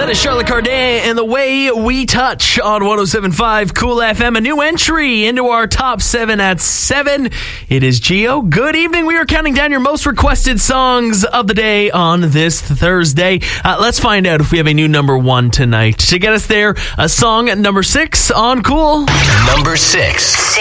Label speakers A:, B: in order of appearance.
A: That is Charlotte Cardin and The Way We Touch on 107.5 Cool FM. A new entry into our top 7 at 7. It is Geo. Good evening. We are counting down your most requested songs of the day on this Thursday. Let's find out if we have a new number 1 tonight. To get us there, a song at number 6 on Cool.
B: Number 6.